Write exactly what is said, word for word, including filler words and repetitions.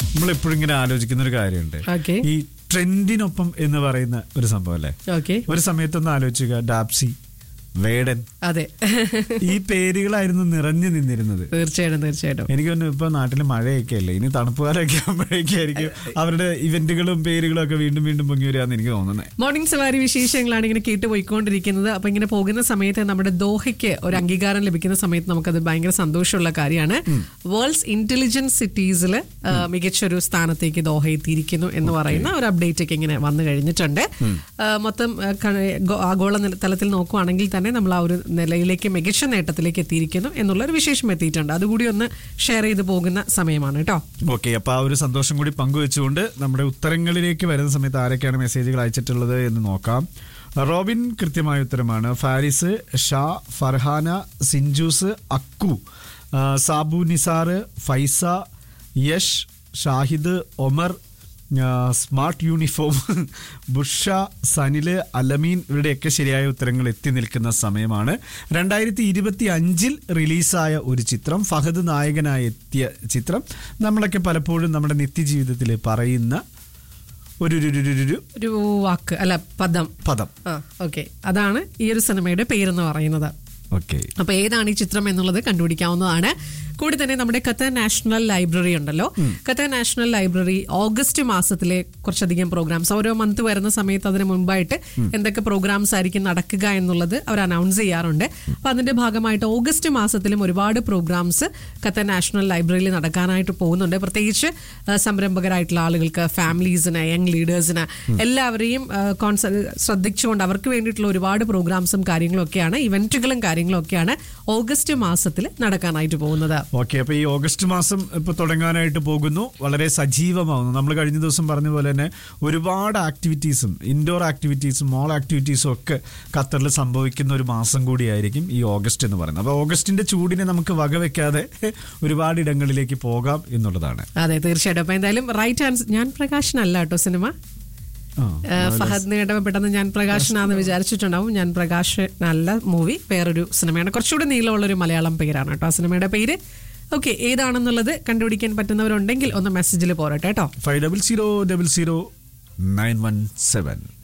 നമ്മളെപ്പോഴും ഇങ്ങനെ ആലോചിക്കുന്ന ഒരു കാര്യമുണ്ട്. ഈ ട്രെൻഡിനൊപ്പം എന്ന് പറയുന്ന ഒരു സംഭവം അല്ലേ? ഒരു സമയത്തൊന്ന് ആലോചിക്കുക, ഡാപ്സി, വേടൻ, അതെ, ഈ പേരുകളായിരുന്നു നിറഞ്ഞു നിന്നിരുന്നത്. തീർച്ചയായിട്ടും തീർച്ചയായിട്ടും എനിക്ക് തോന്നുന്നു ഇപ്പൊ നാട്ടില് മഴയൊക്കെ അല്ലേ, ഇനി തണുപ്പ് കാലമൊക്കെ ആകുമ്പോഴേക്കായിരിക്കും അവരുടെ ഇവന്റുകളും പേരുകളും ഒക്കെ വീണ്ടും വീണ്ടും പൊങ്ങി വരികയെന്ന് എനിക്ക് തോന്നുന്നത്. മോർണിംഗ് സവാരി വിശേഷങ്ങളാണ് ഇങ്ങനെ കേട്ടുപോയിക്കൊണ്ടിരിക്കുന്നത്. അപ്പൊ ഇങ്ങനെ പോകുന്ന സമയത്ത് നമ്മുടെ ദോഹയ്ക്ക് ഒരു അംഗീകാരം ലഭിക്കുന്ന സമയത്ത് നമുക്കത് ഭയങ്കര സന്തോഷമുള്ള കാര്യമാണ്. വേൾഡ്സ് ഇന്റലിജന്റ് സിറ്റീസിൽ മികച്ചൊരു സ്ഥാനത്തേക്ക് ദോഹ എത്തിയിരിക്കുന്നു എന്ന് പറയുന്ന ഒരു അപ്ഡേറ്റ് ഒക്കെ ഇങ്ങനെ വന്നു കഴിഞ്ഞിട്ടുണ്ട്. മൊത്തം ആഗോള തലത്തിൽ നോക്കുവാണെങ്കിൽ തന്നെ നമ്മൾ ആ ഒരു നിലയിലേക്ക് മികച്ച നേട്ടത്തിലേക്ക് എത്തിയിരിക്കുന്നു എന്നുള്ള ഒരു വിശേഷം എത്തിയിട്ടുണ്ട്. അതുകൂടി ഒന്ന് ഷെയർ ചെയ്ത് പോകുന്ന സമയമാണ് കേട്ടോ. ഓക്കെ, അപ്പൊ ആ ഒരു സന്തോഷം കൂടി പങ്കുവെച്ചുകൊണ്ട് നമ്മുടെ ഉത്തരങ്ങളിലേക്ക് വരുന്ന സമയത്ത് ആരൊക്കെയാണ് മെസ്സേജുകൾ അയച്ചിട്ടുള്ളത് എന്ന് നോക്കാം. റോബിൻ കൃത്യമായ ഉത്തരമാണ്. ഫാരിസ്, ഷാ, ഫർഹാന, സിഞ്ചൂസ്, അക്കു, സാബു നിസാർ, ഫൈസ, യഷ്, ഷാഹിദ്, ഒമർ, സ്മാർട്ട് യൂണിഫോം, ബുഷ, സനില്, അലമീൻ, ഇവരുടെയൊക്കെ ശരിയായ ഉത്തരങ്ങൾ എത്തി നിൽക്കുന്ന സമയമാണ്. രണ്ടായിരത്തി ഇരുപത്തി അഞ്ചിൽ റിലീസായ ഒരു ചിത്രം, ഫഹദ് നായകനായി എത്തിയ ചിത്രം, നമ്മളൊക്കെ പലപ്പോഴും നമ്മുടെ നിത്യജീവിതത്തിൽ പറയുന്ന ഒരു ഒരു വാക്ക് അല്ല പദം പദം ഓക്കെ, അതാണ് ഈ ഒരു സിനിമയുടെ പേരെന്ന് പറയുന്നത്. ഓക്കെ, അപ്പൊ ഏതാണ് ഈ ചിത്രം എന്നുള്ളത് കണ്ടുപിടിക്കാവുന്നതാണ്. കൂടി തന്നെ നമ്മുടെ ഖത്തർ നാഷണൽ ലൈബ്രറി ഉണ്ടല്ലോ, ഖത്തർ നാഷണൽ ലൈബ്രറി ഓഗസ്റ്റ് മാസത്തിലെ കുറച്ചധികം പ്രോഗ്രാംസ്, ഓരോ മന്ത് വരുന്ന സമയത്ത് അതിന് മുൻപായിട്ട് എന്തൊക്കെ പ്രോഗ്രാംസ് ആയിരിക്കും നടക്കുക എന്നുള്ളത് അവർ അനൗൺസ് ചെയ്യാറുണ്ട്. അപ്പൊ അതിന്റെ ഭാഗമായിട്ട് ഓഗസ്റ്റ് മാസത്തിലും ഒരുപാട് പ്രോഗ്രാംസ് ഖത്തർ നാഷണൽ ലൈബ്രറിയിൽ നടക്കാനായിട്ട് പോകുന്നുണ്ട്. പ്രത്യേകിച്ച് സംരംഭകരായിട്ടുള്ള ആളുകൾക്ക്, ഫാമിലീസിന്, യങ് ലീഡേഴ്സിന് എല്ലാവരെയും ശ്രദ്ധിച്ചുകൊണ്ട് അവർക്ക് വേണ്ടിയിട്ടുള്ള ഒരുപാട് പ്രോഗ്രാംസും കാര്യങ്ങളും ഒക്കെയാണ്, ഇവന്റുകളും കാര്യങ്ങളും ഒക്കെയാണ് ഓഗസ്റ്റ് മാസത്തിൽ നടക്കാനായിട്ട് പോകുന്നത്. ഓക്കെ, അപ്പൊ ഈ ഓഗസ്റ്റ് മാസം ഇപ്പൊ തുടങ്ങാനായിട്ട് പോകുന്നു, വളരെ സജീവമാവുന്നു. നമ്മൾ കഴിഞ്ഞ ദിവസം പറഞ്ഞ പോലെ തന്നെ ഒരുപാട് ആക്ടിവിറ്റീസും ഇൻഡോർ ആക്ടിവിറ്റീസും മോൾ ആക്ടിവിറ്റീസും ഒക്കെ ഖത്തറിൽ സംഭവിക്കുന്ന ഒരു മാസം കൂടിയായിരിക്കും ഈ ഓഗസ്റ്റ് എന്ന് പറയുന്നത്. അപ്പൊ ഓഗസ്റ്റിന്റെ ചൂടിനെ നമുക്ക് വകവെക്കാതെ ഒരുപാട് ഇടങ്ങളിലേക്ക് പോകാം എന്നുള്ളതാണ്. അതെ, തീർച്ചയായിട്ടും. അപ്പൊ എന്തായാലും റൈറ്റ് ആൻസർ ഞാൻ പ്രകാശനല്ല കേട്ടോ സിനിമ. ഫഹദ് നേടവ പെട്ടെന്ന് ഞാൻ പ്രകാശനാന്ന് വിചാരിച്ചിട്ടുണ്ടാവും. ഞാൻ പ്രകാശ് നല്ല മൂവി, വേറൊരു സിനിമയാണ്, കുറച്ചുകൂടി നീളമുള്ളൊരു മലയാളം പേരാണ് കേട്ടോ ആ സിനിമയുടെ പേര്. ഓക്കെ, ഏതാണെന്നുള്ളത് കണ്ടുപിടിക്കാൻ പറ്റുന്നവരുണ്ടെങ്കിൽ ഒന്ന് മെസ്സേജിൽ പോരട്ടെ കേട്ടോ. Five double zero double zero nine one seven